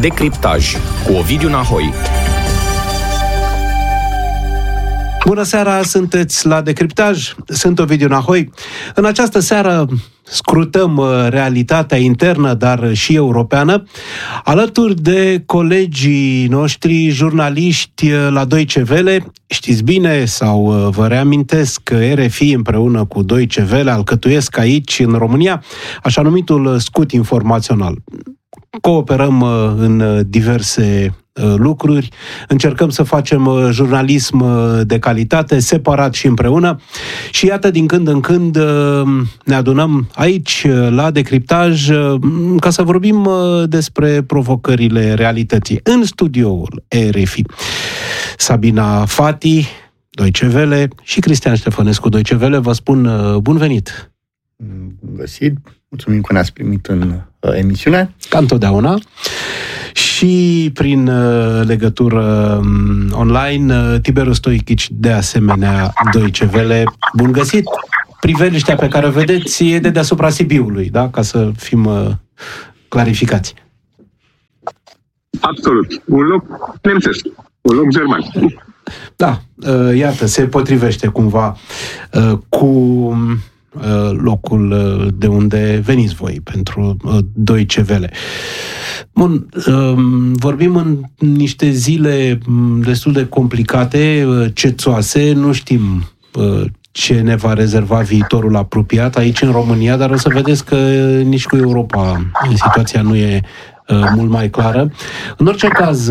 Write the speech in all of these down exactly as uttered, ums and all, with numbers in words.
Decriptaj cu Ovidiu Nahoi. Bună seara, sunteți la Decriptaj, sunt Ovidiu Nahoi. În această seară scrutăm realitatea internă, dar și europeană, alături de colegii noștri jurnaliști la Deutsche Welle. Știți bine, sau vă reamintesc că R F I împreună cu Deutsche Welle alcătuiesc aici, în România, așa numitul scut informațional. Cooperăm în diverse lucruri, încercăm să facem jurnalism de calitate, separat și împreună, și iată, din când în când ne adunăm aici la Decriptaj ca să vorbim despre provocările realității. În studioul R F I, Sabina Fati, Deutsche Welle, și Cristian Ștefănescu, Deutsche Welle, vă spun bun venit! Bun găsit! Mulțumim că ne-ați primit în uh, emisiune. Ca întotdeauna. Și prin uh, legătură um, online, uh, Tiberiu Stoichici, de asemenea, Deutsche Welle. Bun găsit! Priveliștea pe care o vedeți e de deasupra Sibiului, da? Ca să fim uh, clarificați. Absolut. Un loc nemțesc. Un loc german. Da, uh, iată, se potrivește cumva uh, cu locul de unde veniți voi pentru Deutsche Welle. Bun, vorbim în niște zile destul de complicate, cețoase, nu știm ce ne va rezerva viitorul apropiat aici în România, dar o să vedeți că nici cu Europa situația nu e mult mai clară. În orice caz,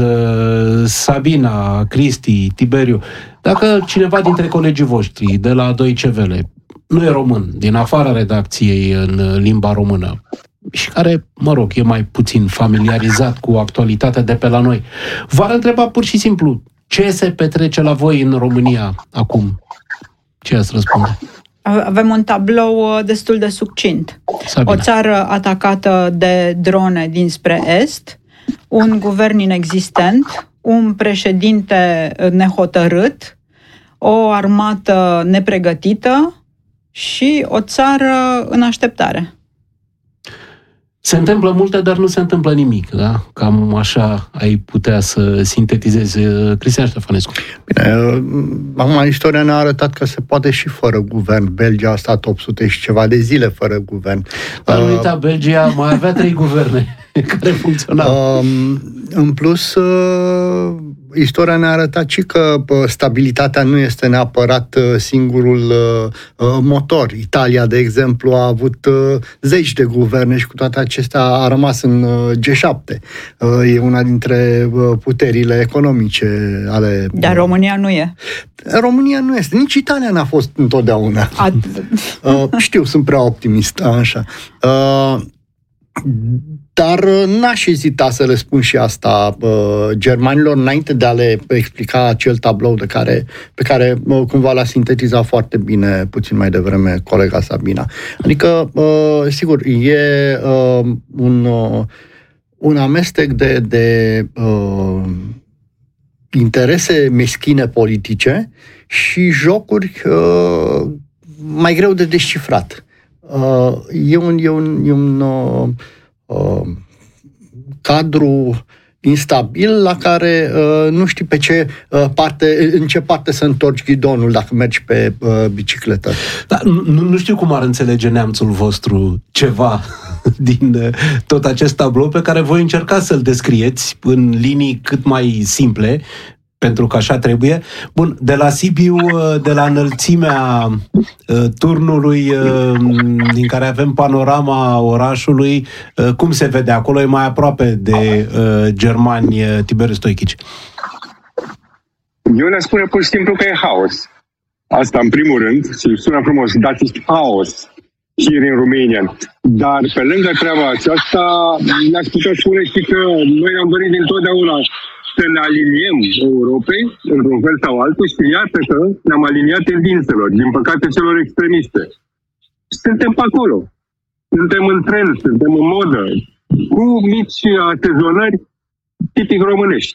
Sabina, Cristi, Tiberiu, dacă cineva dintre colegii voștri de la Deutsche Welle nu e român, din afara redacției în limba română, și care, mă rog, e mai puțin familiarizat cu actualitatea de pe la noi, v-ar întreba pur și simplu ce se petrece la voi în România acum? Ce ați răspunde? Avem un tablou destul de succint. Sabina. O țară atacată de drone dinspre est, un guvern inexistent, un președinte nehotărât, o armată nepregătită și o țară în așteptare. Se întâmplă multe, dar nu se întâmplă nimic, da? Cam așa ai putea să sintetizezi. Cristian Ștefănescu. Bine, acum istoria ne-a arătat că se poate și fără guvern. Belgia a stat opt sute și ceva de zile fără guvern. Dar nu uita, Belgia mai avea trei guverne care funcționau. Uh, în plus, uh, istoria ne-a arătat și că uh, stabilitatea nu este neapărat uh, singurul uh, motor. Italia, de exemplu, a avut uh, zeci de guverne și cu toate acestea a rămas în uh, G șapte. Uh, e una dintre uh, puterile economice ale... Dar România nu e. România nu este. Nici Italia n-a fost întotdeauna. At... uh, știu, sunt prea optimist. Așa. Uh, Dar n-aș ezita să le spun și asta uh, germanilor, înainte de a le explica acel tablou de care, pe care uh, cumva l-a sintetizat foarte bine puțin mai devreme colega Sabina. Adică, uh, sigur, e uh, un, uh, un amestec de, de uh, interese meschine politice și jocuri uh, mai greu de descifrat. Uh, e un, e un, e un uh, uh, cadru instabil la care uh, nu știi pe ce uh, parte, în ce parte să întorci ghidonul dacă mergi pe uh, bicicletă. Da, nu, nu știu cum ar înțelege neamțul vostru ceva din uh, tot acest tablou pe care voi încerca să-l descrieți în linii cât mai simple, pentru că așa trebuie. Bun, de la Sibiu, de la înălțimea uh, turnului uh, din care avem panorama orașului, uh, cum se vede? Acolo e mai aproape de uh, germani, uh, Tiberiu Stoichici. Eu le spune pur și simplu că e haos. Asta în primul rând, și sună frumos, dat ist haos here in Romania. Dar pe lângă treaba aceasta, le-aș putea spune și că noi am dorit dintotdeauna să ne aliniem Europei, într-un fel sau altul, și iată că ne-am aliniat tendințelor, din păcate celor extremiste. Suntem pe acolo. Suntem în trend, suntem în modă, cu mici asezonări tipic românești.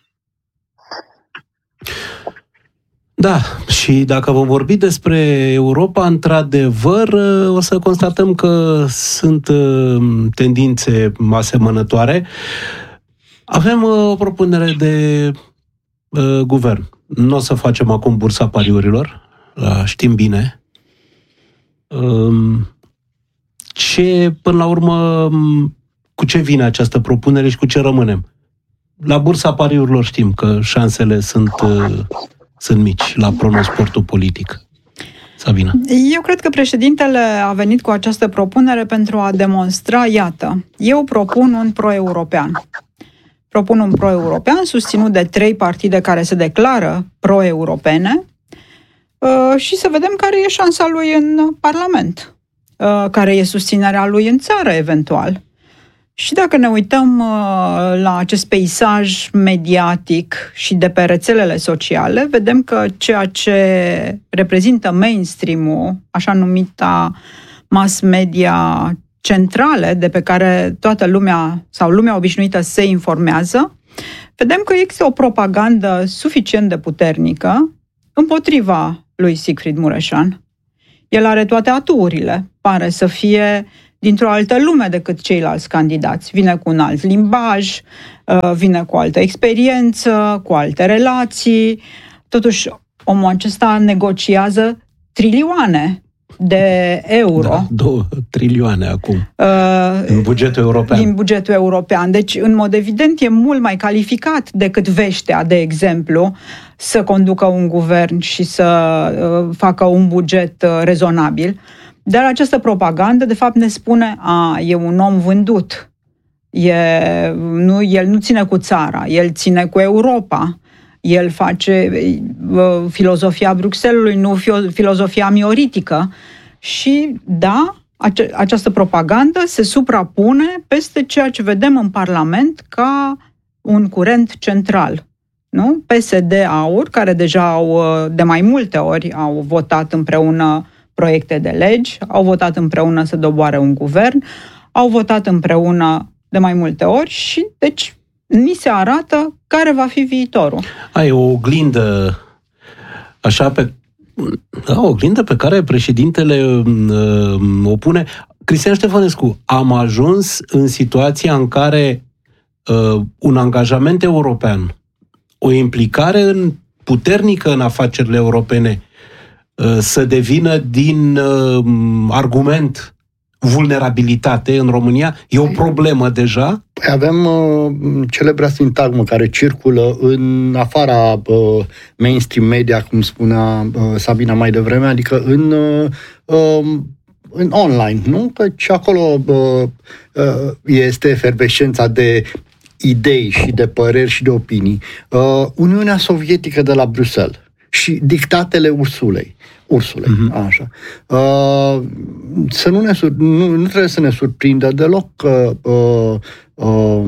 Da, și dacă vom vorbi despre Europa, într-adevăr, o să constatăm că sunt tendințe asemănătoare. Avem uh, o propunere de uh, guvern. Nu o să facem acum bursa pariurilor, uh, știm bine. Uh, ce, până la urmă, cu ce vine această propunere și cu ce rămânem? La bursa pariurilor știm că șansele sunt, uh, sunt mici la pronosportul politic. Sabina. Eu cred că președintele a venit cu această propunere pentru a demonstra, iată, eu propun un pro-european. Propun un pro-european susținut de trei partide care se declară pro-europene și să vedem care e șansa lui în Parlament, care e susținerea lui în țară, eventual. Și dacă ne uităm la acest peisaj mediatic și de pe rețelele sociale, vedem că ceea ce reprezintă mainstream-ul, așa numita mass media centrale, de pe care toată lumea sau lumea obișnuită se informează, vedem că există o propagandă suficient de puternică împotriva lui Siegfried Mureșan. El are toate aturile, pare să fie dintr-o altă lume decât ceilalți candidați. Vine cu un alt limbaj, vine cu o altă experiență, cu alte relații. Totuși, omul acesta negociază trilioane de euro. Da, două trilioane acum, uh, în bugetul european. Din bugetul european. Deci, în mod evident, e mult mai calificat decât Veștea, de exemplu, să conducă un guvern și să uh, facă un buget uh, rezonabil. Dar această propagandă, de fapt, ne spune, a, e un om vândut. E, nu, el nu ține cu țara, el ține cu Europa. El face uh, filozofia Bruxellesului, nu filozofia mioritică. Și, da, ace- această propagandă se suprapune peste ceea ce vedem în Parlament ca un curent central. Nu? P S D-AUR, care deja au, de mai multe ori au votat împreună proiecte de legi, au votat împreună să doboare un guvern, au votat împreună de mai multe ori și, deci, ni se arată care va fi viitorul. Ai o oglindă, așa, pe, da, o oglindă pe care președintele uh, o pune. Cristian Ștefănescu, am ajuns în situația în care uh, un angajament european, o implicare în, puternică în afacerile europene, să devină din uh, argument vulnerabilitate în România? E o problemă deja? Păi avem uh, celebra sintagmă care circulă în afara uh, mainstream media, cum spunea uh, Sabina mai devreme, adică în, uh, uh, în online, nu? Căci acolo uh, uh, este efervescența de idei și de păreri și de opinii. Uh, Uniunea Sovietică de la Bruxelles și dictatele Ursulei. Ursulei, uh-huh. așa. Uh, să nu, ne sur- nu, nu trebuie să ne surprindă deloc că uh, uh,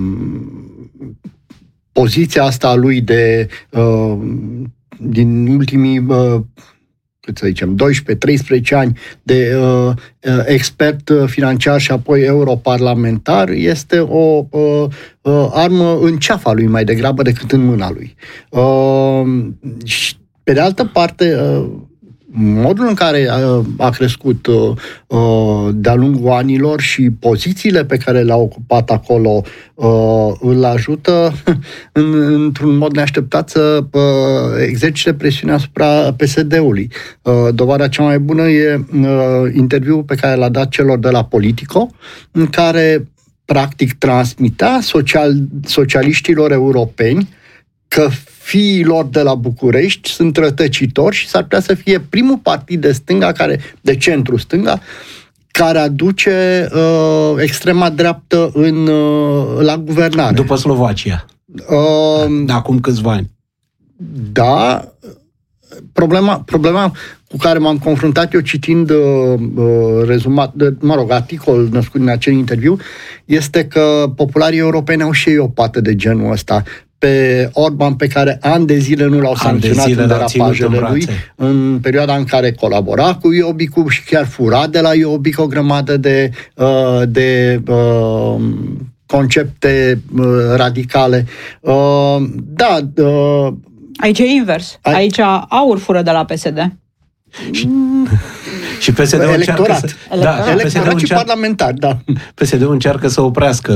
poziția asta a lui de uh, din ultimii uh, cât să zicem, doisprezece treisprezece ani de uh, expert financiar și apoi europarlamentar este o uh, uh, armă în ceafa lui mai degrabă decât în mâna lui. Uh, și pe de altă parte, uh, modul în care a crescut de-a lungul anilor și pozițiile pe care le-a ocupat acolo îl ajută într-un mod neașteptat să exercite presiunea asupra P S D-ului. Dovada cea mai bună e interviul pe care l-a dat celor de la Politico, în care practic transmitea social, socialiștilor europeni că fiilor de la București sunt rătăcitori și s-ar putea să fie primul partid de stânga, care, de centru-stânga, care aduce uh, extrema dreaptă în, uh, la guvernare. După Slovacia. Uh, de acum câțiva ani. Da. Problema, problema cu care m-am confruntat eu citind uh, rezumat, mă rog, articol născut din acel interviu, este că popularii europeni au și ei o pată de genul ăsta. Pe Orban, pe care ani de zile nu l-au sancționat în derapajele lui, în perioada în care colabora cu Iobicu și chiar fura de la Iobic o grămadă de, uh, de uh, concepte uh, radicale. Uh, da. Uh, Aici e invers. A... Aici AUR fură de la P S D. Și, și P S D-ul încearcă să... Da, electorat și parlamentar, da. P S D-ul încearcă să oprească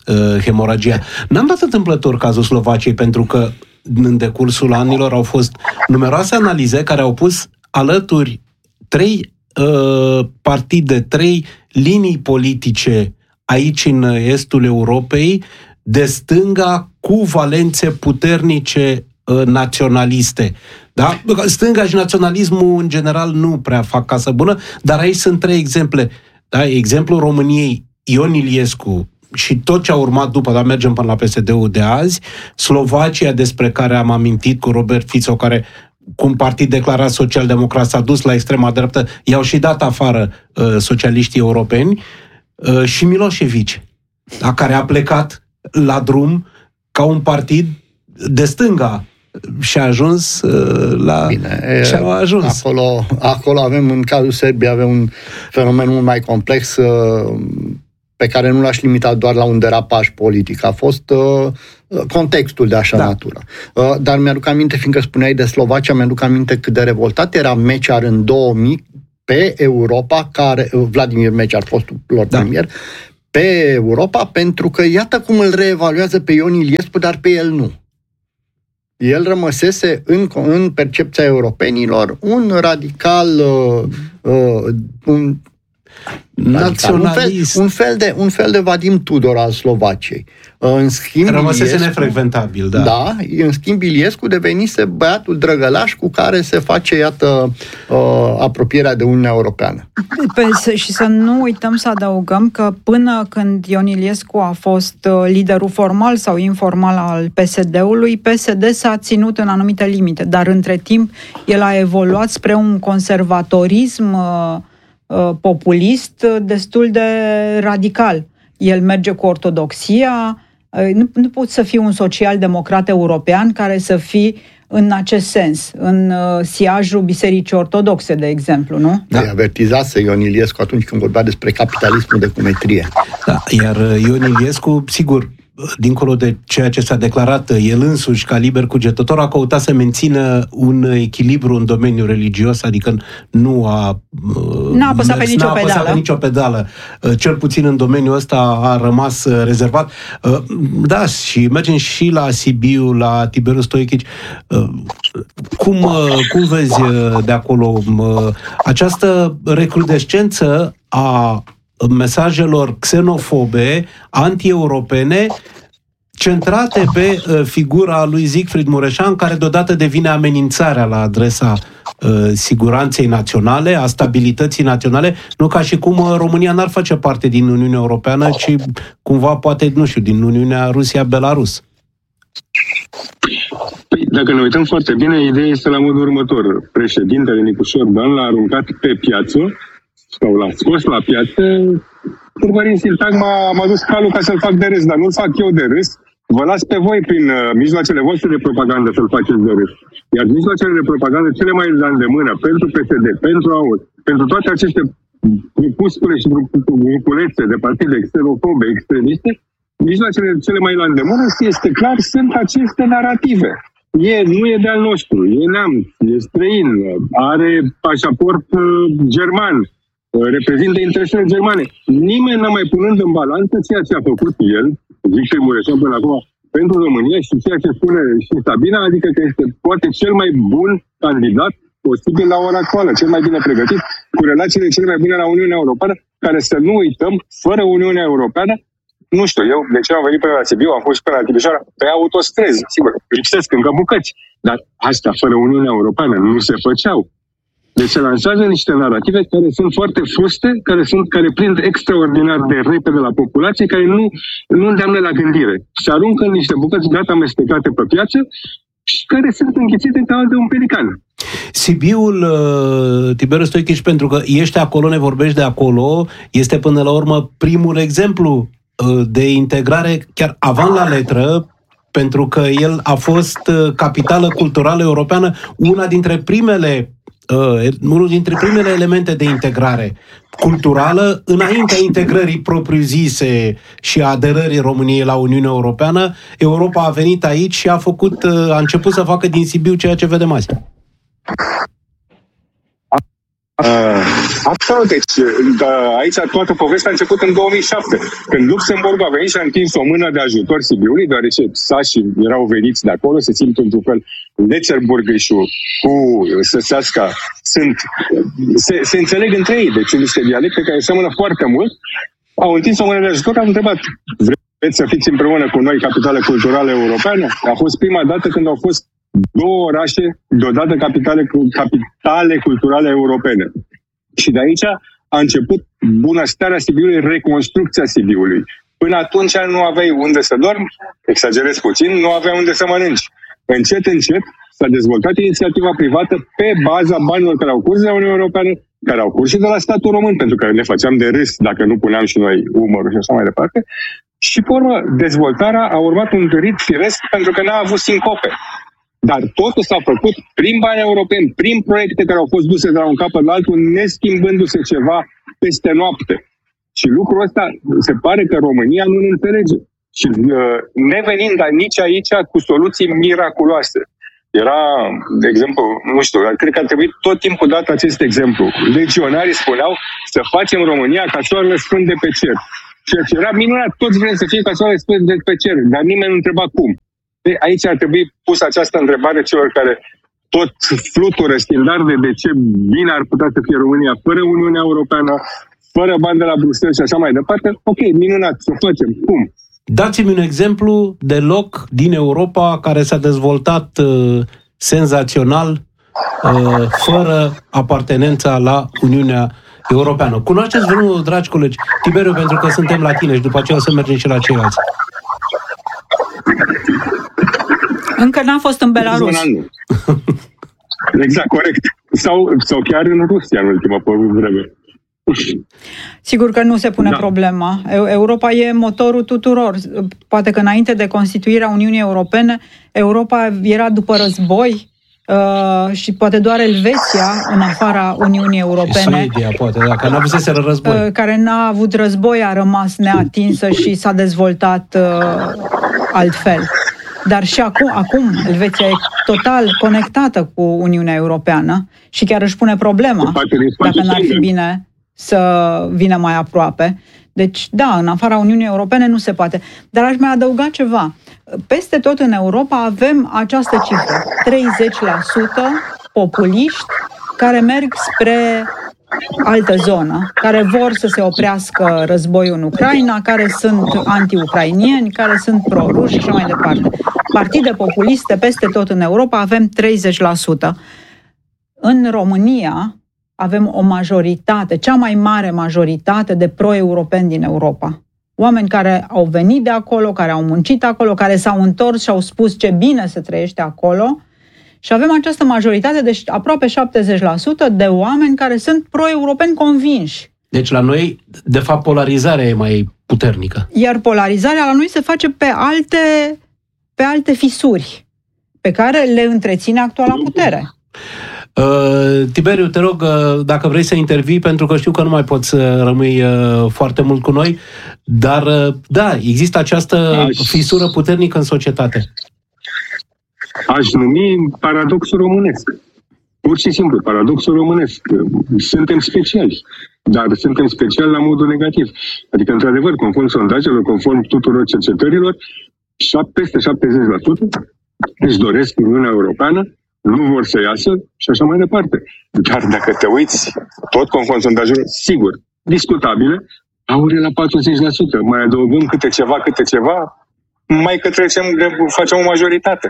uh, hemoragia. N-am dat întâmplător cazul Slovaciei, pentru că în decursul anilor au fost numeroase analize care au pus alături trei uh, partide, trei linii politice aici în estul Europei, de stânga cu valențe puternice uh, naționaliste. Da? Stânga și naționalismul în general nu prea fac casă bună, dar aici sunt trei exemple. Da? Exemplul României, Ion Iliescu și tot ce a urmat după, dar mergem până la P S D-ul de azi, Slovacia, despre care am amintit, cu Robert Fico, care cu un partid declarat social-democrat s-a dus la extrema dreaptă, i-au și dat afară uh, socialiștii europeni, uh, și Milošević, da? Care a plecat la drum ca un partid de stânga și a ajuns uh, la... Bine, și a ajuns. Acolo, acolo avem, în cazul Serbiei, avem un fenomen mult mai complex, uh, pe care nu l-aș limita doar la un derapaj politic. A fost uh, contextul de așa da. natură. Uh, dar mi-aduc aminte, fiindcă spuneai de Slovacia, mi-aduc aminte cât de revoltat era Mečiar în două mii pe Europa, care, Vladimir Mečiar, fostul lor da. premier, pe Europa, pentru că iată cum îl reevaluează pe Ion Iliescu, dar pe el nu. El rămăsese în, în percepția europenilor un radical, uh, uh, un naționalist, un fel, un, fel de, un fel de Vadim Tudor al Slovaciei. În schimb, rămăsese Iliescu, nefrecventabil, da. Da, în schimb Iliescu devenise băiatul drăgălaș cu care se face, iată, uh, apropierea de Uniunea Europeană. Pe, și să nu uităm să adăugăm că până când Ion Iliescu a fost liderul formal sau informal al P S D-ului, P S D s-a ținut în anumite limite, dar între timp el a evoluat spre un conservatorism uh, populist destul de radical. El merge cu ortodoxia, nu, nu poți să fii un social-democrat european care să fii în acest sens, în siajul Bisericii Ortodoxe, de exemplu, nu? Da, avertizase Ion Iliescu atunci când vorbea despre capitalismul de cumetrie. Da, iar Ion Iliescu, sigur, dincolo de ceea ce s-a declarat el însuși ca liber cugetător, a căutat să mențină un echilibru în domeniul religios, adică nu a n-a apăsat pe nicio pedală. pe nicio pedală. Cel puțin în domeniul ăsta a rămas rezervat. Da, și mergem și la Sibiu, la Tiberiu Stoichici. Cum, cum vezi de acolo această recrudescență a mesajelor xenofobe, anti-europene, centrate pe uh, figura lui Siegfried Mureșan, care deodată devine amenințarea la adresa uh, siguranței naționale, a stabilității naționale, nu ca și cum uh, România n-ar face parte din Uniunea Europeană, ci cumva poate, nu știu, din Uniunea Rusia-Belarus. Păi, dacă ne uităm foarte bine, ideea este la modul următor. Președintele Nicu Orban l-a aruncat pe piață sau l-a scos la piață, urmărind sintagma, am adus calul ca să-l fac de râs, dar nu-l fac eu de râs, vă las pe voi prin uh, mijloacele voastre de propagandă să-l faceți de râs. Iar mijloacele de propagandă cele mai la îndemână pentru P S D, pentru A U S, pentru toate aceste grupuscule și grupulețe de partide xenofobe, extremiste, mijloacele cele mai la îndemână, este clar, sunt aceste narrative. E, nu e de-al nostru, e neamț, e străin, are pașaport uh, german, reprezintă interesele germane. Nimeni n-a mai punând în balanță ceea ce a făcut el, Victor Mureșan până acum, pentru România și ceea ce spune și Sabina, adică că este poate cel mai bun candidat posibil la ora actuală, cel mai bine pregătit, cu relațiile cele mai bune la Uniunea Europeană, care, să nu uităm, fără Uniunea Europeană, nu știu, eu de ce am venit până la Sibiu, am fost și până la Timișoara, pe autostrăzi, sigur, lipsesc încă bucăți, dar astea fără Uniunea Europeană nu se făceau. Deci se lansează niște narrative care sunt foarte fruste, care sunt care prind extraordinar de repede la populație, care nu, nu îndeamnă la gândire. Se aruncă în niște bucăți gata amestecate pe piață și care sunt înghițite ca de un pelican. Sibiul, uh, Tiberiu Stoichici, pentru că ești acolo, ne vorbești de acolo, este până la urmă primul exemplu uh, de integrare, chiar avant la letră, pentru că el a fost uh, capitală culturală europeană, una dintre primele Uh, unul dintre primele elemente de integrare culturală înaintea integrării propriu-zise și a aderării României la Uniunea Europeană. Europa a venit aici și a făcut, uh, a început să facă din Sibiu ceea ce vedem azi. Uh, absolut, deci da, aici toată povestea a început în două mii șapte, când Luxemburg a venit și a întins o mână de ajutor Sibiului, deoarece sașii erau veniți de acolo, se simt într-un fel Lețerburgișul cu Săseasca, sunt, se, se înțeleg între ei, deci niște dialecte care seamănă foarte mult, au întins o mână de ajutor, au întrebat, vreți să fiți împreună cu noi capitală culturală europeană? A fost prima dată când au fost două orașe, deodată capitale, capitale culturale europene. Și de aici a început bunăstarea Sibiului, reconstrucția Sibiului. Până atunci nu aveai unde să dormi, exagerez puțin, nu aveai unde să mănânci. Încet, încet s-a dezvoltat inițiativa privată pe baza banilor care au curs de la Uniunea Europeană, care au curs și de la statul român, pentru că ne făceam de râs dacă nu puneam și noi umărul și așa mai departe. Și, pe urmă, dezvoltarea a urmat un rit firesc pentru că n-a avut sincope. Dar totul s-a făcut prin bani europeni, prin proiecte care au fost duse de la un capăt la altul, neschimbându-se ceva peste noapte. Și lucrul ăsta se pare că România nu înțelege. Și uh, nevenind nici aici cu soluții miraculoase. Era, de exemplu, nu știu, cred că ar trebui tot timpul dat acest exemplu. Legionarii spuneau să facem România ca soarele sfânt de pe cer. Ceea ce era minunat, toți vrem să fie ca soarele sfânt de pe cer, dar nimeni nu întreba cum. Aici ar trebui pus această întrebare celor care tot flutură standarde de ce bine ar putea să fie România fără Uniunea Europeană, fără bani de la Bruxelles și așa mai departe. Ok, minunat, să facem. Cum? Dați-mi un exemplu de loc din Europa care s-a dezvoltat uh, senzațional uh, fără apartenența la Uniunea Europeană. Cunoașteți vreunul, dragi colegi? Tiberiu, pentru că suntem la tine și după aceea o să mergem și la ceilalți. Încă n-am fost în Belarus. Exact, corect. Sau, sau chiar în Rusia în ultima vreme. Sigur că nu se pune da. problema. Europa e motorul tuturor. Poate că înainte de constituirea Uniunii Europene, Europa era după război uh, și poate doar Elveția, în afara Uniunii Europene, și Suedia, poate, dacă n-a avuseseră război. Uh, care n-a avut război, a rămas neatinsă și s-a dezvoltat uh, altfel. Dar și acum, acum Elveția e total conectată cu Uniunea Europeană și chiar își pune problema dacă n-ar fi bine să vină mai aproape. Deci, da, în afara Uniunii Europene nu se poate. Dar aș mai adăuga ceva. Peste tot în Europa avem această cifră. treizeci la sută populiști care merg spre altă zonă, care vor să se oprească războiul în Ucraina, care sunt anti-ucrainieni, care sunt pro-ruși și așa mai departe. Partide populiste peste tot în Europa avem treizeci la sută. În România avem o majoritate, cea mai mare majoritate de pro-europeni din Europa. Oameni care au venit de acolo, care au muncit acolo, care s-au întors și au spus ce bine se trăiește acolo. Și avem această majoritate de aproape șaptezeci la sută de oameni care sunt pro-europeni convinși. Deci la noi, de fapt, polarizarea e mai puternică. Iar polarizarea la noi se face pe alte, pe alte fisuri pe care le întreține actuala putere. Uh, Tiberiu, te rog, uh, dacă vrei să intervii, pentru că știu că nu mai poți să rămâi uh, foarte mult cu noi, dar uh, da, există această Aș... fisură puternică în societate. Aș numi paradoxul românesc. Pur și simplu, paradoxul românesc. Suntem speciali, dar suntem speciali la modul negativ. Adică, într-adevăr, conform sondajelor, conform tuturor cercetărilor, peste șaptezeci la sută își doresc Uniunea Europeană, nu vor să iasă și așa mai departe. Dar dacă te uiți, tot conform sondajelor, sigur, discutabile, au la patruzeci la sută. Mai adăugăm câte ceva, câte ceva, mai că trecem, facem o majoritate.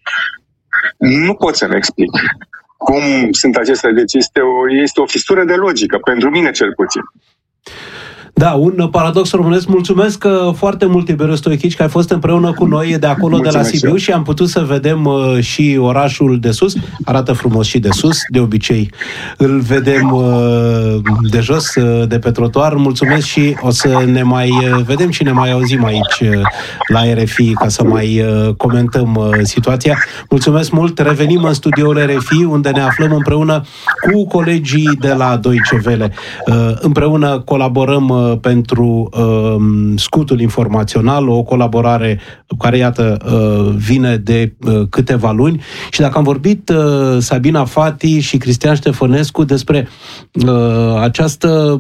Nu pot să-mi explic cum sunt acestea. Deci este o, este o fisură de logică, pentru mine cel puțin. Da, un paradox românesc. Mulțumesc foarte mult, Tiberiu Stoichici, că ai fost împreună cu noi de acolo, mulțumesc, de la Sibiu, și am putut să vedem uh, și orașul de sus. Arată frumos și de sus, de obicei îl vedem uh, de jos, uh, de pe trotuar. Mulțumesc și o să ne mai uh, vedem și ne mai auzim aici uh, la R F I ca să mai uh, comentăm uh, situația. Mulțumesc mult. Revenim în studioul R F I, unde ne aflăm împreună cu colegii de la Deutsche Welle. Uh, împreună colaborăm uh, uh, pentru uh, scutul informațional, o colaborare care, iată, uh, vine de uh, câteva luni. Și dacă am vorbit, uh, Sabina Fati și Cristian Ștefănescu, despre uh, această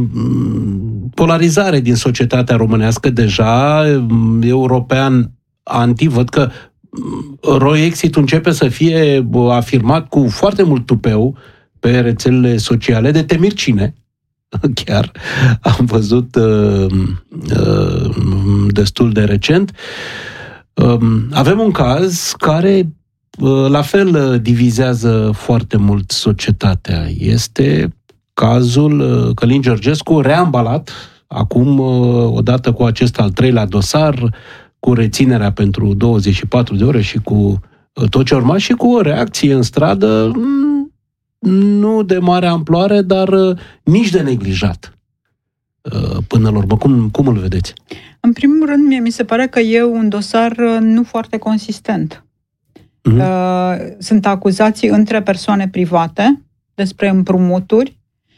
um, polarizare din societatea românească deja, um, european anti, văd că Roexit începe să fie afirmat cu foarte mult tupeu pe rețelele sociale de temircine. Chiar am văzut uh, uh, destul de recent. Uh, avem un caz care uh, la fel uh, divizează foarte mult societatea. Este cazul uh, Călin Georgescu reambalat acum, uh, odată cu acest al treilea dosar, cu reținerea pentru douăzeci și patru de ore și cu tot ce urma și cu o reacție în stradă nu de mare amploare, dar nici de neglijat. Până la urmă, cum, cum îl vedeți? În primul rând, mie mi se pare că e un dosar nu foarte consistent. Uh-huh. Sunt acuzații între persoane private despre împrumuturi.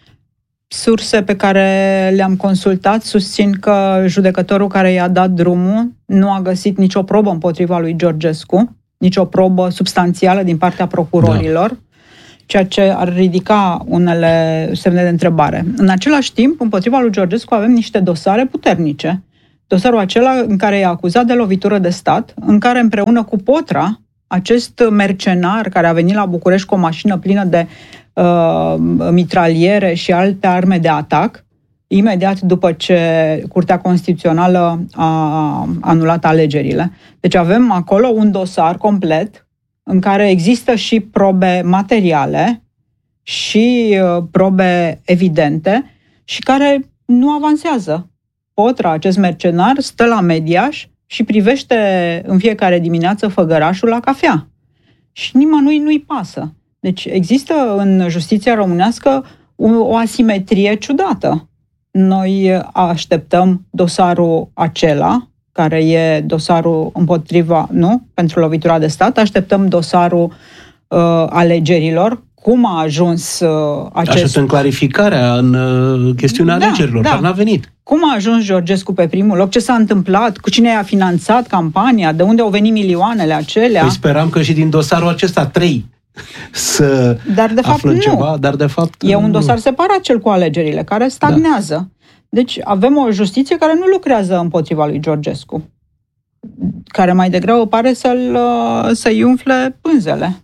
Surse pe care le-am consultat susțin că judecătorul care i-a dat drumul nu a găsit nicio probă împotriva lui Georgescu, nicio probă substanțială din partea procurorilor, da. Ceea ce ar ridica unele semne de întrebare. În același timp, împotriva lui Georgescu avem niște dosare puternice. Dosarul acela în care e acuzat de lovitură de stat, în care împreună cu Potra, acest mercenar care a venit la București cu o mașină plină de uh, mitraliere și alte arme de atac, imediat după ce Curtea Constituțională a anulat alegerile. Deci avem acolo un dosar complet în care există și probe materiale și uh, probe evidente și care nu avansează. Potra, acest mercenar, stă la Mediaș și privește în fiecare dimineață făgărașul la cafea. Și nimănui nu-i pasă. Deci există în justiția românească o, o asimetrie ciudată. Noi așteptăm dosarul acela, care e dosarul împotriva, nu, pentru lovitura de stat, așteptăm dosarul uh, alegerilor, cum a ajuns uh, acest... Așteptăm clarificarea în uh, chestiunea da, alegerilor, da. Care n-a venit. Cum a ajuns Georgescu pe primul loc? Ce s-a întâmplat? Cu cine a finanțat campania? De unde au venit milioanele acelea? Păi speram că și din dosarul acesta trei să dar de fapt aflăm nu. ceva, dar de fapt e un dosar separat cel cu alegerile, care stagnează. Da. Deci avem o justiție care nu lucrează împotriva lui Georgescu, care mai degrabă pare să-l, să-i umfle pânzele.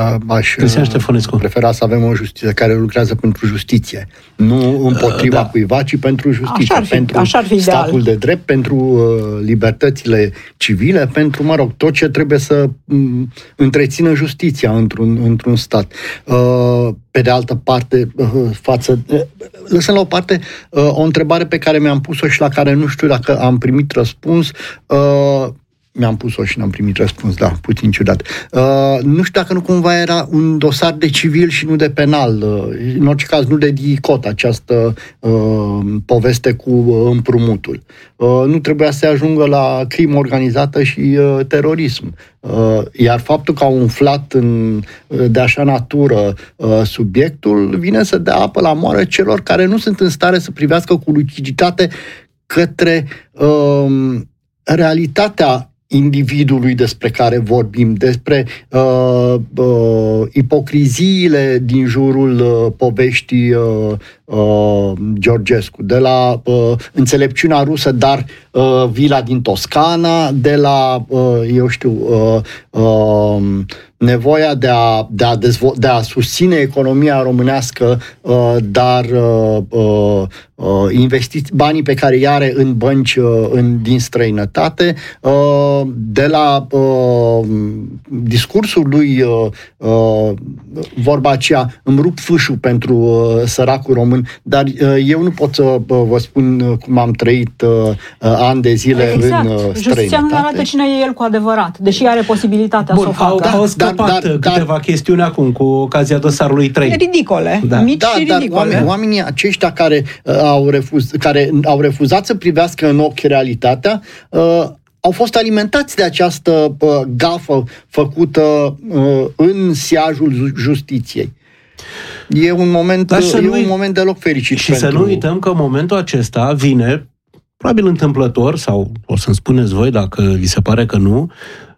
Aș prefera să avem o justiție care lucrează pentru justiție, nu împotriva da. cuiva, ci pentru justiție, așa fi, pentru așa statul ideal. de drept, pentru uh, libertățile civile, pentru, mă rog, tot ce trebuie să um, întrețină justiția într-un, într-un stat. Uh, pe de altă parte, uh, față, uh, lăsând la o parte uh, o întrebare pe care mi-am pus-o și la care nu știu dacă am primit răspuns. Uh, Mi-am pus-o și n-am primit răspuns, da, puțin ciudat. Uh, nu știu dacă nu cumva era un dosar de civil și nu de penal. Uh, în orice caz, nu de dicot această uh, poveste cu uh, împrumutul. Uh, nu trebuia să ajungă la crimă organizată și uh, terorism. Uh, iar faptul că au umflat în, de așa natură uh, subiectul vine să dea apă la moară celor care nu sunt în stare să privească cu luciditate către uh, realitatea individului despre care vorbim, despre uh, uh, ipocriziile din jurul uh, poveștii uh, uh, Georgescu, de la uh, înțelepciunea rusă, dar uh, vila din Toscana, de la, uh, eu știu, uh, uh, nevoia de a, de a, dezvo- de a susține economia românească, uh, dar uh, uh, investiți banii pe care îi are în bănci uh, în, din străinătate, uh, de la uh, discursul lui, uh, uh, vorba aceea, îmi rup fâșul pentru uh, săracul român, dar uh, eu nu pot să uh, vă spun uh, cum am trăit uh, uh, ani de zile exact. în uh, străinătate. Justiția nu arată cine e el cu adevărat, deși are posibilitatea Bun, să o facă. Au, da, au scăpat dar, dar, câteva dar, chestiuni acum cu ocazia dosarului trei. Ridicole, da. mici da, și dar ridicole. Oamenii, oamenii aceștia care, uh, au refuz, care au refuzat să privească în ochi realitatea, uh, au fost alimentați de această uh, gafă făcută uh, în siajul justiției. e un moment, e nu, un moment deloc fericit. Și pentru... să nu uităm că momentul acesta vine, probabil întâmplător, sau o să-mi spuneți voi dacă vi se pare că nu,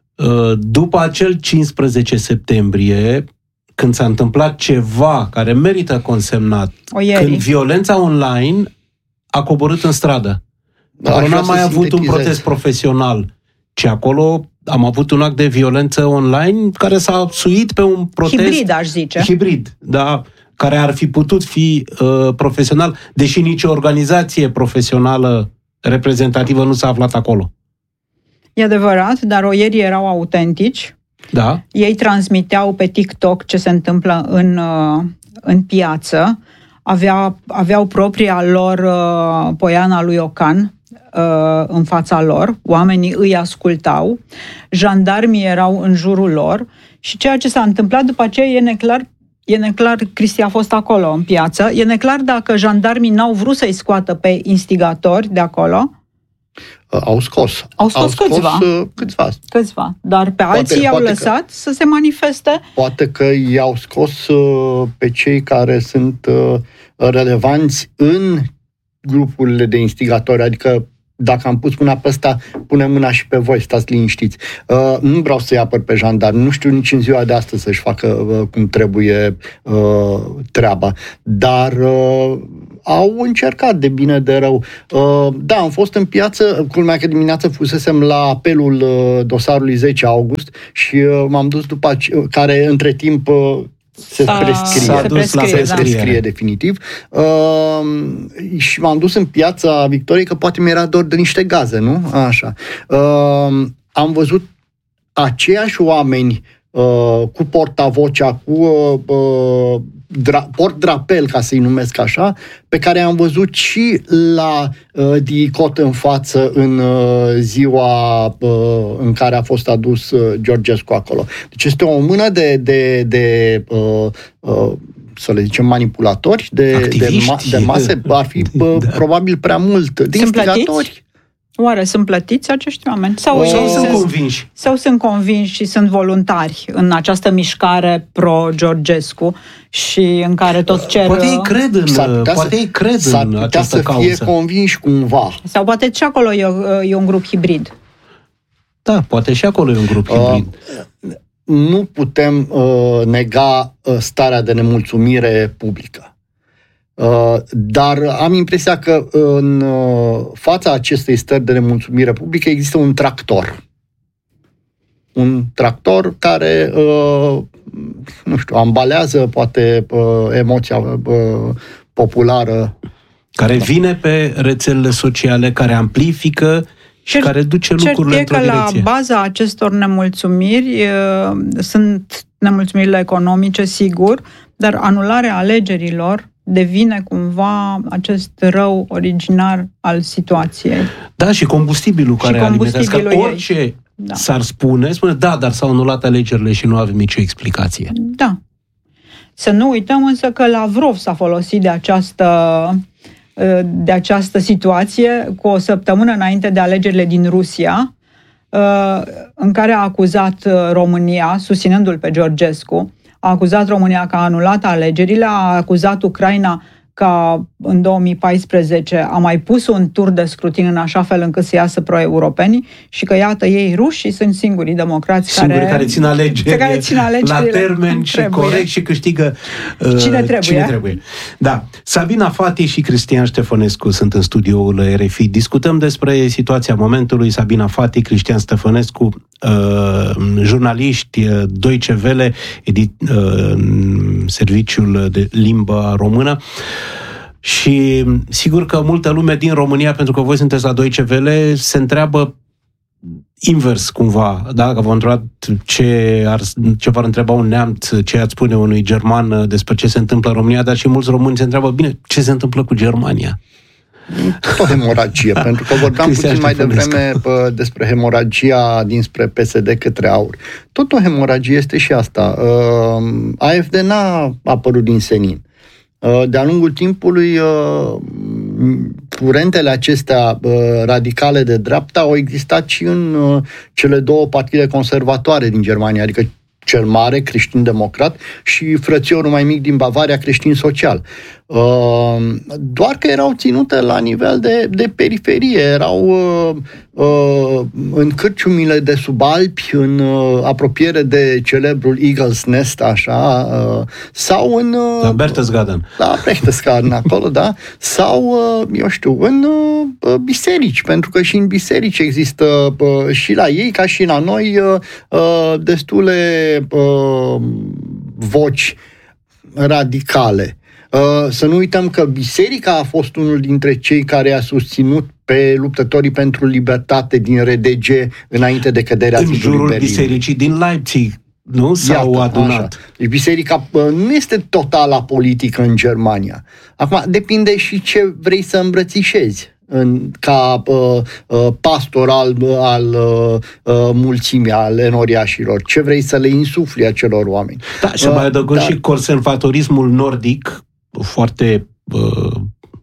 după acel cincisprezece septembrie, când s-a întâmplat ceva care merită consemnat, când violența online a coborât în stradă. Acolo n-am mai avut un protest profesional, ci acolo am avut un act de violență online care s-a suit pe un protest... Hibrid, aș zice. Hibrid, da, care ar fi putut fi uh, profesional, deși nicio organizație profesională reprezentativă nu s-a aflat acolo. E adevărat, dar oierii erau autentici. Da. Ei transmiteau pe TikTok ce se întâmplă în, uh, în piață. Avea, aveau propria lor uh, poiana lui Ocan uh, în fața lor. Oamenii îi ascultau. Jandarmii erau în jurul lor. Și ceea ce s-a întâmplat după aceea e neclar. E neclar, Cristi a fost acolo în piață, e neclar dacă jandarmii n-au vrut să-i scoată pe instigatori de acolo. Au scos. Au scos, au scos câțiva. câțiva. Câțiva. Dar pe poate, alții i-au lăsat că, să se manifeste? Poate că i-au scos pe cei care sunt relevanți în grupurile de instigatori, adică dacă am pus mâna pe ăsta, punem mâna și pe voi, stați liniștiți. Uh, nu vreau să-i apăr pe jandarmi, nu știu nici în ziua de astăzi să-și facă uh, cum trebuie uh, treaba, dar uh, au încercat de bine de rău. Uh, da, am fost în piață, culmea că dimineață fusesem la apelul uh, dosarului zece august și uh, m-am dus după ace- care între timp uh, se prescrie, s-a dus se prescrie, la da. prescrie definitiv. Uh, și m-am dus în Piața Victoriei, că poate mi-era dor de niște gaze, nu? Așa. Uh, am văzut aceiași oameni uh, cu portavocea, cu uh, dra- port-drapel, ca să-i numesc așa, pe care am văzut și la uh, DICOT în față în uh, ziua uh, în care a fost adus uh, Georgescu acolo. Deci este o mână de, de, de uh, uh, să le zicem manipulatori, de, de, ma- de mase, ar fi uh, da. probabil prea mult, de instigatori. Oare sunt plătiți acești oameni? Sau, o, sau sunt convinși? Sau sunt convinși și sunt voluntari în această mișcare pro-Georgescu și în care tot cer... Poate ei cred în, poate să, ei cred în această să cauză. fie convinși cumva. Sau poate și acolo e, e un grup hibrid. Da, poate și acolo e un grup hibrid. Uh, nu putem uh, nega uh, starea de nemulțumire publică. Uh, dar am impresia că în uh, fața acestei stări de nemulțumire publică există un tractor. Un tractor care, uh, nu știu, ambalează poate uh, emoția uh, populară. Care vine pe rețelele sociale, care amplifică și Cert, care duce lucrurile într-o că direcție. La baza acestor nemulțumiri uh, sunt nemulțumirile economice, sigur, dar anularea alegerilor devine cumva acest rău originar al situației. Da, și combustibilul care alimentează. Că orice da. s-ar spune, spune, da, dar s-au anulat alegerile și nu avem nicio explicație. Da. Să nu uităm însă că Lavrov s-a folosit de această, de această situație cu o săptămână înainte de alegerile din Rusia, în care a acuzat România, susținându-l pe Georgescu, a acuzat România că a anulat alegerile, a acuzat Ucraina că în două mii paisprezece a mai pus un tur de scrutin în așa fel încât să iasă pro-europenii și că, iată, ei rușii sunt singurii democrați Singurii care, care țin alegerile care țin la termen și corect și câștigă uh, cine, trebuie. cine trebuie. Da. Sabina Fati și Cristian Ștefănescu sunt în studioul R F I. Discutăm despre situația momentului. Sabina Fati, Cristian Ștefănescu, uh, jurnaliști uh, Deutsche Welle, edit, uh, serviciul de limbă română. Și sigur că multă lume din România, pentru că voi sunteți la Deutsche Welle, se întreabă invers cumva, da? Că v-au întrebat ce, ar, ce v-ar întreba un neamț, ce ați spune unui german despre ce se întâmplă în România, dar și mulți români se întreabă, bine, ce se întâmplă cu Germania? Tot o hemoragie, pentru că vorbeam puțin mai devreme despre hemoragia dinspre P S D către AUR. Tot o hemoragie este și asta. A F D n-a apărut din senin. De-a lungul timpului, curentele acestea radicale de dreapta au existat și în cele două partide conservatoare din Germania, adică cel mare, creștin-democrat, și frățiorul mai mic din Bavaria, creștin-social. Doar că erau ținute la nivel de, de periferie, erau în cârciumile de sub Alpi, în apropiere de celebrul Eagle's Nest, așa, sau în... La Berchtesgaden. La Berchtesgaden, acolo, da, sau, eu știu, în biserici, pentru că și în biserici există, și la ei, ca și la noi, destule voci radicale. Să nu uităm că biserica a fost unul dintre cei care a susținut pe luptătorii pentru libertate din R D G înainte de căderea în zidului jurul Berlinului. bisericii din Leipzig, nu? S-au Iată, adunat. Așa. Deci biserica nu este total apolitică în Germania. Acum, depinde și ce vrei să îmbrățișezi în, ca uh, uh, pastor al, al uh, mulțimii, al enoriașilor. Ce vrei să le insufli acelor oameni. Da, și uh, mai adăugăm dar... și conservatorismul nordic, foarte uh,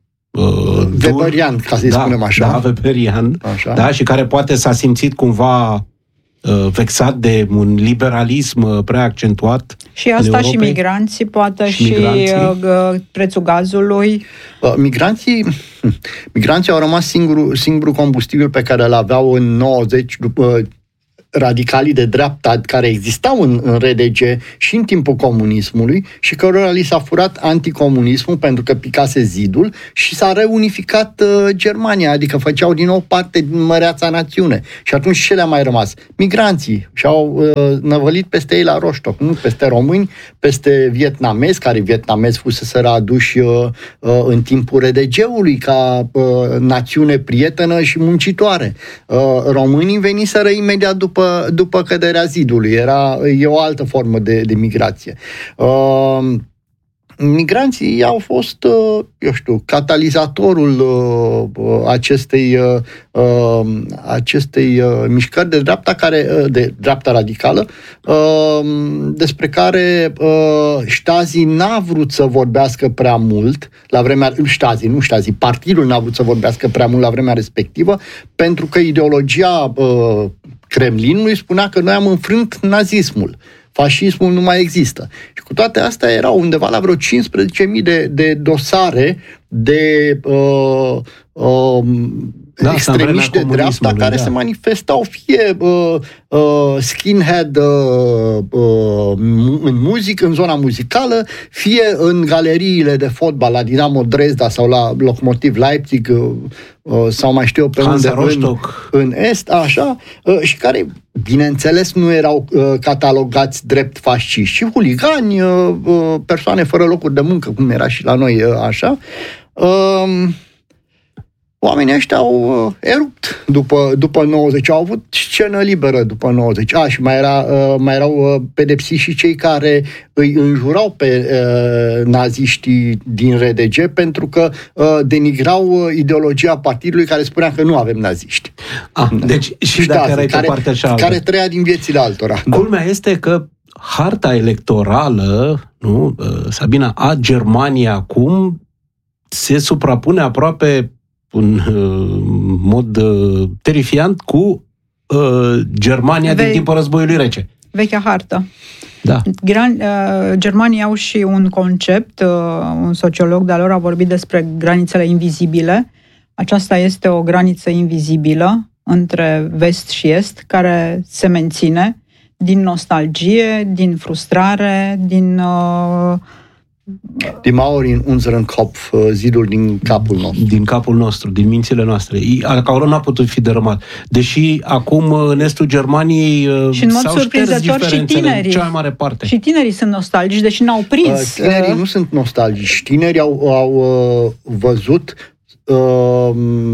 uh, weberian, ca să-i da, spunem așa. Da, weberian, așa. Da, și care poate s-a simțit cumva uh, vexat de un liberalism uh, prea accentuat. Și asta și migranții, poate și, și migranții. Uh, prețul gazului. Uh, migranții, migranții au rămas singurul, singurul combustibil pe care îl aveau în nouăzeci, după radicalii de dreapta care existau în, în R D G și în timpul comunismului și cărora li s-a furat anticomunismul pentru că picase zidul și s-a reunificat uh, Germania, adică făceau din nou parte din măreața națiune. Și atunci ce le-a mai rămas? Migranții și-au uh, năvălit peste ei la Rostock, nu peste români, peste vietnamezi, care vietnamezi fuseseră aduși uh, uh, în timpul R D G-ului ca uh, națiune prietenă și muncitoare. Uh, românii veniseră imediat după după căderea zidului. Era, e o altă formă de, de migrație. Uh, migranții au fost, uh, eu știu, catalizatorul uh, acestei, uh, acestei uh, mișcări de dreapta, care, uh, de dreapta radicală, uh, despre care uh, Stasi n-a vrut să vorbească prea mult la vremea, Stasi, nu Stasi, partidul n-a vrut să vorbească prea mult la vremea respectivă, pentru că ideologia uh, Kremlinului spunea că noi am înfrânt nazismul. Fascismul nu mai există. Și cu toate astea erau undeva la vreo cincisprezece mii de, de dosare de uh, uh, da, extremiști de dreapta care da. se manifestau fie uh, uh, skinhead uh, uh, în muzică, în zona muzicală, fie în galeriile de fotbal la Dinamo Dresda sau la Lokomotiv Leipzig uh, uh, sau mai știu eu pe Hansa unde în, în Est, așa, uh, și care, bineînțeles, nu erau uh, catalogați drept fasciști, și huligani, uh, uh, persoane fără locuri de muncă, cum era și la noi, uh, așa. Uh, Oamenii ăștia au uh, erupt după, după nouăzeci, au avut scenă liberă după nouăzeci. A, și mai, era, uh, mai erau uh, pedepsiți și cei care îi înjurau pe uh, naziștii din R D G pentru că uh, denigrau uh, ideologia partidului care spunea că nu avem naziști. A, deci și dacă erai pe partea cealaltă. Care trăia din viețile altora. Culmea este că harta electorală, nu, uh, Sabina, a Germaniei acum se suprapune aproape în uh, mod uh, terifiant cu uh, Germania Ve- din timpul războiului rece. Vechea hartă. Da. Gran, uh, Germanii au și un concept, uh, un sociolog de-a lor a vorbit despre granițele invizibile. Aceasta este o graniță invizibilă între vest și est, care se menține din nostalgie, din frustrare, din... Uh, Die Mauer in unserem Kopf, zidul din capul nostru. Din capul nostru, din mințile noastre. Acolo n-a putut fi dărâmat. Deși acum în estul Germaniei și în mod surprinzător și tinerii. Cea mai mare parte. Și tinerii sunt nostalgici, deși n-au prins. Tinerii nu sunt nostalgici. Tinerii au, au văzut uh,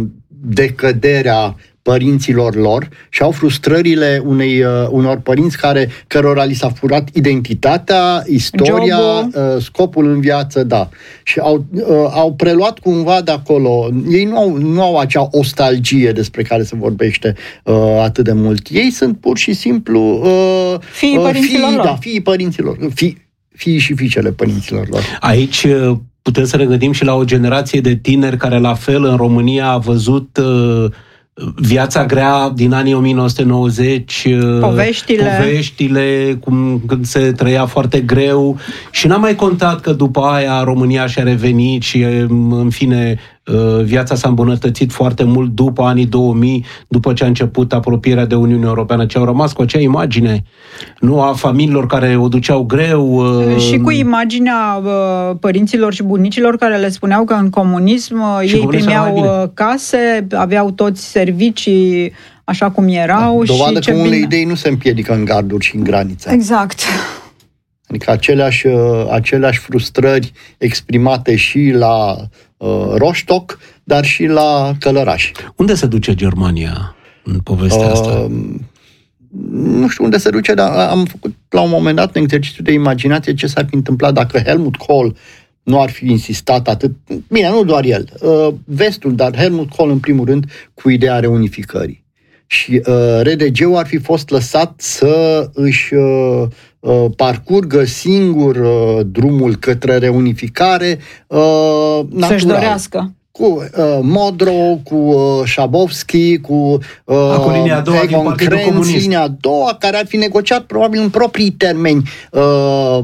decăderea părinților lor și au frustrările unei, uh, unor părinți care, cărora li s-a furat identitatea, istoria, uh, scopul în viață, da. Și au, uh, au preluat cumva de acolo. Ei nu au, nu au acea ostalgie despre care se vorbește uh, atât de mult. Ei sunt pur și simplu uh, fiii părinților fii, lor. Da, fiii părinților. Fii, fiii și fiicele părinților lor. Aici putem să ne gândim și la o generație de tineri care, la fel, în România a văzut uh, viața grea din anii o mie nouă sute nouăzeci, poveștile, poveștile cum, când se trăia foarte greu și n-am mai contat că după aia România și-a revenit și în fine viața s-a îmbunătățit foarte mult după anii două mii, după ce a început apropierea de Uniunea Europeană, ce au rămas cu acea imagine, nu, a familiilor care o duceau greu. Și cu imaginea părinților și bunicilor care le spuneau că în comunism și ei primeau case, aveau toți servicii așa cum erau. Da, dovadă și că unele bine... idei nu se împiedică în garduri și în granițe. Exact. Adică aceleași, aceleași frustrări exprimate și la uh, Rostock, dar și la Călăraș. Unde se duce Germania în povestea uh, asta? Nu știu unde se duce, dar am făcut la un moment dat un exercițiu de imaginație ce s-ar fi întâmplat dacă Helmut Kohl nu ar fi insistat atât, bine, nu doar el, uh, vestul, dar Helmut Kohl în primul rând cu ideea reunificării. Și uh, R D G-ul ar fi fost lăsat să își uh, uh, parcurgă singur uh, drumul către reunificare uh, natural. Să-și dorească. Cu uh, Modro, cu uh, Șabovski, cu uh, linia a doua din Partidul Comunist. Linia a doua, care ar fi negociat probabil în proprii termeni uh,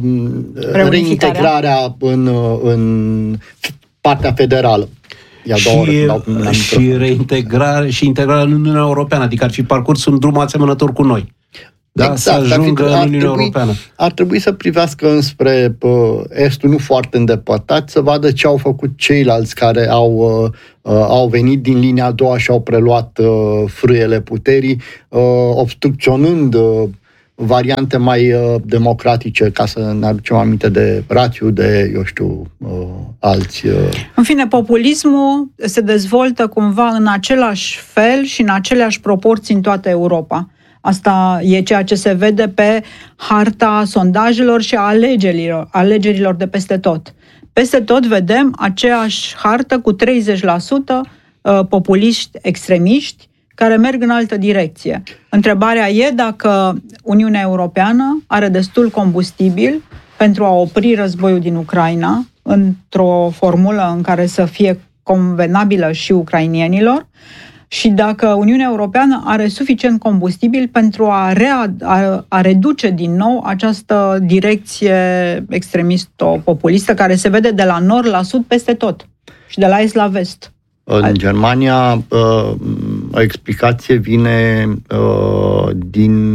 reintegrarea în, în partea federală. Și, și reintegrare și integrarea în Uniunea Europeană, adică ar fi parcurs un drum asemănător cu noi. Da, exact, să ajungă în Uniunea trebui, Europeană. Ar trebui să privească înspre uh, estul nu foarte îndepărtat, să vadă ce au făcut ceilalți care au, uh, uh, au venit din linia a doua și au preluat uh, frâiele puterii, uh, obstrucționând uh, variante mai uh, democratice, ca să ne aducem aminte de Rațiu, de, eu știu, uh, alți... Uh... În fine, populismul se dezvoltă cumva în același fel și în aceleași proporții în toată Europa. Asta e ceea ce se vede pe harta sondajelor și a alegerilor, alegerilor de peste tot. Peste tot vedem aceeași hartă cu treizeci la sută populiști extremiști care merg în altă direcție. Întrebarea e dacă Uniunea Europeană are destul combustibil pentru a opri războiul din Ucraina într-o formulă în care să fie convenabilă și ucrainienilor, și dacă Uniunea Europeană are suficient combustibil pentru a, rea, a, a reduce din nou această direcție extremisto-populistă care se vede de la nord la sud peste tot și de la est la vest. În Al... Germania, uh, o explicație vine uh, din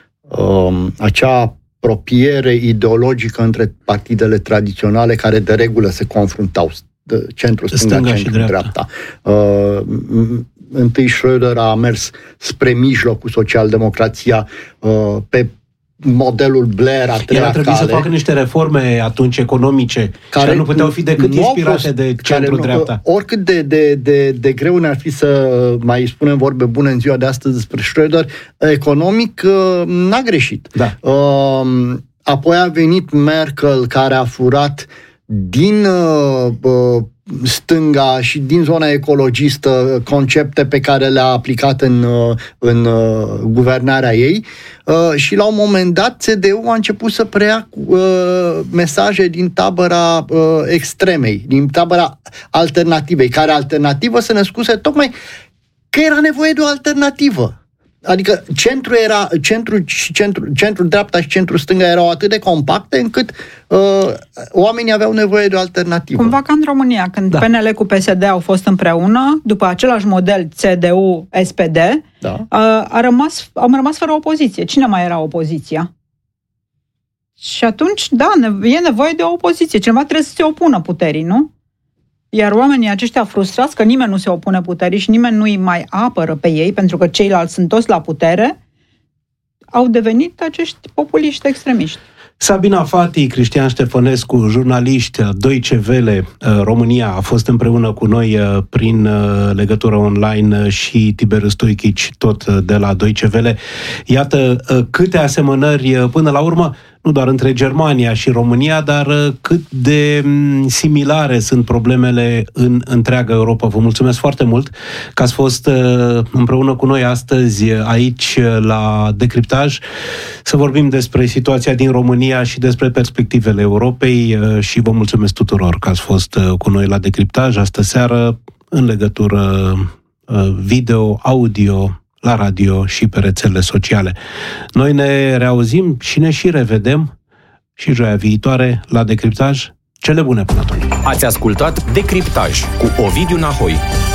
uh, acea apropiere ideologică între partidele tradiționale care de regulă se confruntau, centru-stânga, centru-dreapta. Uh, întâi Schröder a mers spre mijloc cu socialdemocrația uh, pe modelul Blair a treia El a trebuit cale, să facă niște reforme atunci economice care și nu puteau fi decât inspirate fost, de centru-dreapta. Oricât de, de, de, de greu ne-ar fi să mai spunem vorbe bune în ziua de astăzi despre Schröder, economic n-a greșit. Da. Uh, apoi a venit Merkel, care a furat din uh, stânga și din zona ecologistă concepte pe care le-a aplicat în, în guvernarea ei și la un moment dat C D U a început să preia mesaje din tabăra extremei, din tabăra alternativei, care alternativă se născuse tocmai că era nevoie de o alternativă. Adică centru era, centru și centru, centru dreapta și centru stânga erau atât de compacte încât uh, oamenii aveau nevoie de o alternativă. Cumva ca în România, când da. P N L cu P S D au fost împreună, după același model C D U S P D, da. uh, a rămas, au rămas fără opoziție. Cine mai era opoziția? Și atunci, da, e nevoie de o opoziție. Cineva trebuie să se opună puterii, nu? Iar oamenii aceștia frustrați că nimeni nu se opune puterii și nimeni nu îi mai apără pe ei, pentru că ceilalți sunt toți la putere, au devenit acești populiști extremiști. Sabina Fati, Cristian Ștefănescu, jurnaliști, Deutsche Welle, România, a fost împreună cu noi prin legătură online și Tiberiu Stoichici, tot de la Deutsche Welle. Iată câte asemănări până la urmă, nu doar între Germania și România, dar cât de similare sunt problemele în întreaga Europa. Vă mulțumesc foarte mult că ați fost împreună cu noi astăzi aici la Decriptaj să vorbim despre situația din România și despre perspectivele Europei și vă mulțumesc tuturor că ați fost cu noi la Decriptaj astă seară în legătură video, audio, la radio și pe rețelele sociale. Noi ne reauzim și ne și revedem și joia viitoare la Decriptaj. Cele bune până atunci! Ați ascultat Decriptaj cu Ovidiu Nahoi.